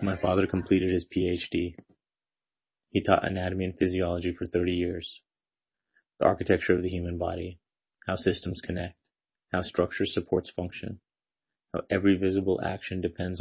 My father completed his PhD. He taught anatomy and physiology for 30 years. The architecture of the human body, how systems connect, how structure supports function, how every visible action depends